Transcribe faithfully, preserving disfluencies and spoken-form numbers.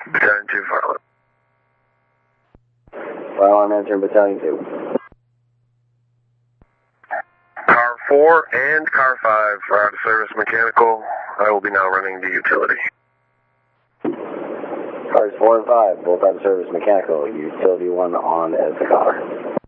Battalion two, fire alarm. Fire alarm answering Battalion two. Car four and car five are out of service mechanical. I will be now running the utility. Cars four and five, both out of service mechanical. Utility one on as the car.